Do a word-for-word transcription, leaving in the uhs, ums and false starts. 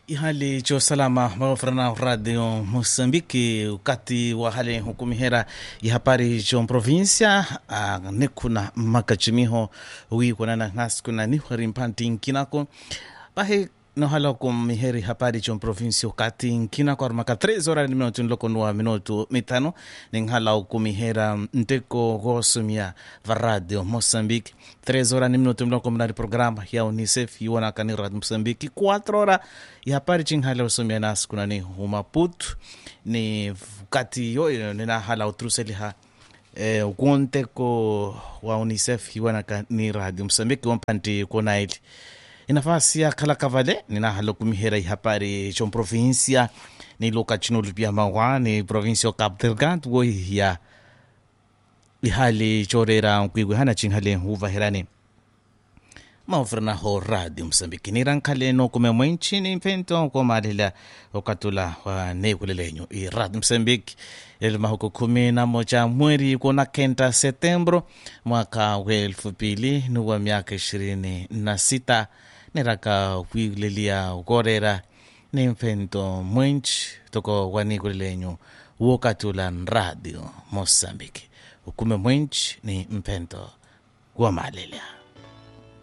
Ihali cho salama mawafrana radio Mosambiki ukati wa hali hukumihera ihapari cho provincia uh, nekuna makachimiho wi kunana ngas kuna ni harimpanti kinako pahe no hala kum miheri hapari cho provincia ukati kinako maka tres horas ni minuto loko no minuto mitano ning hala kumihera nteko gosumia va radio Mosambiki tres horas ni minuto loko mna programa ya UNICEF iwana kani radio Mosambiki quatro horas ya pari chinghala usomia nas kuna ni Maputo ni kati yo nina hala utruseliha eh ukonte ko wa UNICEF iwana kani radio Mosambiki wampanti kona ili inafasi ya kala kavale nina hala kumihera ihapari chon provincia ni loka chino lupia mawa ni provincia Cabo Delgado wo ya ihali chorera kwigwe hana chinghale huva herani maofrana ho radio Mosambiki nirankale no kume mwenchi ni mpento kwa malila wakatula wa nekulelenyo i radio Mosambiki elma huko kumi na moja mweri kuna kenta Setembro mwaka wa elfu pili nuwa miaka ishirini na sita niraka wilelia ukorera ni mpento mwenchi toko wa nekulelenyo wakatula radio Mosambiki ukume mwenchi ni mpento kwa malila